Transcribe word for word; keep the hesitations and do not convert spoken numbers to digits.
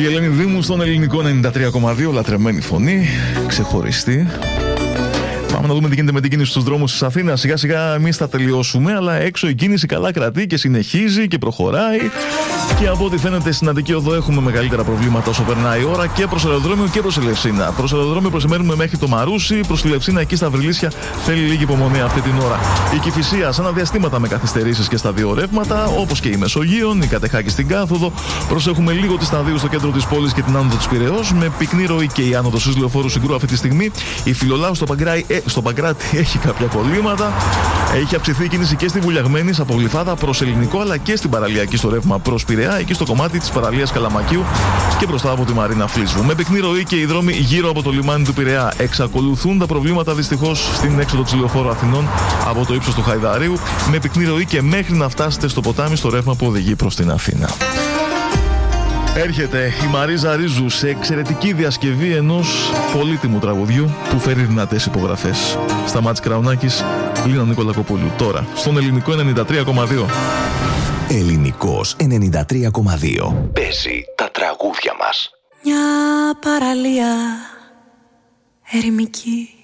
Η Ελένη Δήμου στον ελληνικό ενενήντα τρία κόμμα δύο, λατρεμένη φωνή, ξεχωριστή. Πάμε να δούμε τι γίνεται με την κίνηση στους δρόμους της Αθήνας. Σιγά σιγά εμείς θα τελειώσουμε, αλλά έξω η κίνηση καλά κρατεί και συνεχίζει και προχωράει. Και από ό,τι φαίνεται στην Αττική Οδό έχουμε μεγαλύτερα προβλήματα όσο περνάει η ώρα και προς αεροδρόμιο και προς Ελευσίνα. Προς αεροδρόμιο προσημένουμε μέχρι το Μαρούσι, προς τη Ελευσίνα εκεί στα Βρυλίσια θέλει λίγη υπομονή αυτή την ώρα. Η Κηφισίας αναδιαστήματα με καθυστερήσεις και στα δύο ρεύματα, όπως και η Μεσογείων, η Κατεχάκη στην Κάθοδο. Προσέχουμε λίγο τη σταδίου στο κέντρο της πόλης και την άνοδο της Πειραιώς, με πυκνή ροή και η άνοδος της Λεωφόρου Συγκρού αυτή τη στιγμή. Η Φιλολάου στο Παγκράι, ε, στο Παγκράτη έχει κάποια κολλήματα. Έχει αυξηθεί η κίνηση και στη Βουλιαγμένη από Γλυφάδα προς Ελληνικό, αλλά και στην παραλιακή στο ρεύμα προς Πειραιά, εκεί στο κομμάτι της παραλίας Καλαμακίου και μπροστά από τη Μαρίνα Φλίσβου. Με πυκνή ροή και οι δρόμοι γύρω από το λιμάνι του Πειραιά. Εξακολουθούν τα προβλήματα δυστυχώς στην έξοδο της Λεωφόρου Αθηνών από το ύψος του Χαϊδαρίου, με πυκνή ροή και μέχρι να φτάσετε στο ποτάμι στο ρεύμα που οδηγεί προς την Αθήνα. Έρχεται η Μαρίζα Ρίζου σε εξαιρετική διασκευή ενός πολύτιμου τραγουδιού που φέρει δυνατές υπογραφές. Σταμάτης Κραουνάκης, Λίνα Νικολακοπούλου. Τώρα, στον ελληνικό ενενήντα τρία κόμμα δύο. Ελληνικός ενενήντα τρία κόμμα δύο. Παίζει τα τραγούδια μας. Μια παραλία ερημική,